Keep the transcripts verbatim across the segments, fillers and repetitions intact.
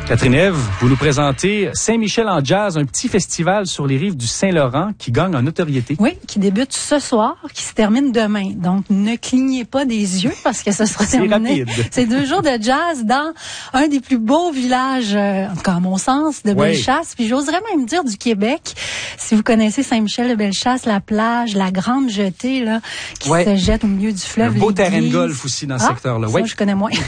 Catherine Ève, vous nous présentez Saint-Michel en jazz, un petit festival sur les rives du Saint-Laurent qui gagne en notoriété. Oui, qui débute ce soir, qui se termine demain. Donc, ne clignez pas des yeux parce que ce sera terminé. C'est deux jours de jazz dans un des plus beaux villages, euh, en tout cas à mon sens, de Bellechasse. Oui. Puis j'oserais même dire du Québec. Si vous connaissez Saint-Michel de Bellechasse, la plage, la grande jetée là, qui ouais. se jette au milieu du fleuve. Un beau terrain de golf aussi dans ce ah, secteur-là. Ça, oui. je connais moins.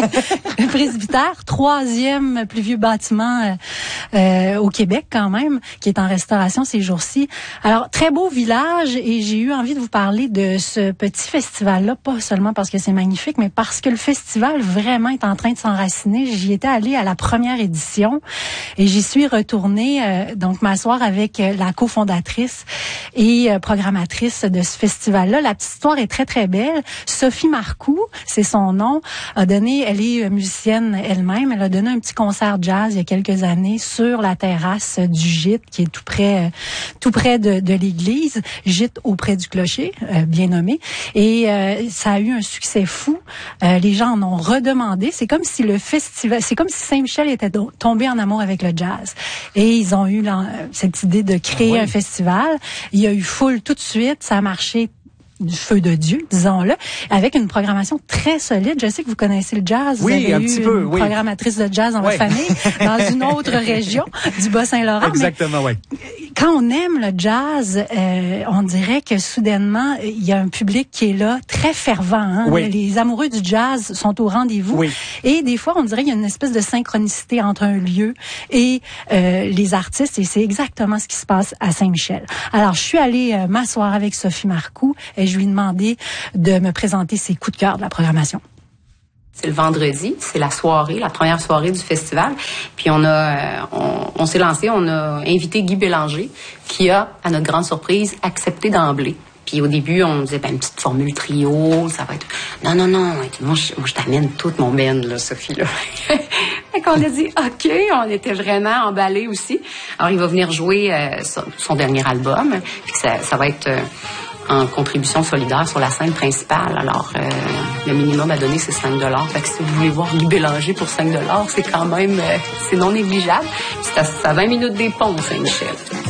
Le presbytère, troisième plus vieux bâtiment euh, euh, au Québec quand même, qui est en restauration ces jours-ci. Alors, très beau village et j'ai eu envie de vous parler de ce petit festival-là, pas seulement parce que c'est magnifique, mais parce que le festival vraiment est en train de s'enraciner. J'y étais allée à la première édition et j'y suis retournée euh, donc m'asseoir avec euh, la cofondatrice et euh, programmatrice de ce festival-là. La petite histoire est très, très belle. Sophie Marcoux, c'est son nom, a donné, elle est musicienne elle-même, elle a donné un petit concert jazz il y a quelques années sur la terrasse du gîte qui est tout près, tout près de, de l'église, gîte auprès du clocher, euh, bien nommé. Et euh, ça a eu un succès fou. Euh, les gens en ont redemandé. C'est comme si le festival, c'est comme si Saint-Michel était tombé en amour avec le jazz. Et ils ont eu la, cette idée de créer ah oui. un festival. Il y a eu foule tout de suite. Ça a marché du feu de Dieu, disons-le, avec une programmation très solide. Je sais que vous connaissez le jazz. Oui, vous avez un eu petit peu, une oui. programmatrice de jazz dans oui. votre famille, dans une autre région du Bas-Saint-Laurent. Exactement, oui. Quand on aime le jazz, euh, on dirait que soudainement, il y a un public qui est là, très fervent. Hein? Oui. Les amoureux du jazz sont au rendez-vous. Oui. Et des fois, on dirait qu'il y a une espèce de synchronicité entre un lieu et euh, les artistes. Et c'est exactement ce qui se passe à Saint-Michel. Alors, je suis allée euh, m'asseoir avec Sophie Marcoux et je lui ai demandé de me présenter ses coups de cœur de la programmation. C'est le vendredi, c'est la soirée, la première soirée du festival. Puis on a, on, on s'est lancé, on a invité Guy Bélanger, qui a, à notre grande surprise, accepté d'emblée. Puis au début, on disait, ben, une petite formule trio, ça va être... Non, non, non, moi, je, moi, je t'amène toute mon band, là, Sophie, là. Fait qu'on a dit, OK, on était vraiment emballés aussi. Alors, il va venir jouer euh, son, son dernier album, puis ça, ça va être... Euh, en contribution solidaire sur la scène principale. Alors, euh, le minimum à donner, c'est cinq dollars. Fait que si vous voulez voir Guy Bélanger pour cinq dollars, c'est quand même, euh, c'est non négligeable. C'est à, à vingt minutes des ponts, Saint-Michel.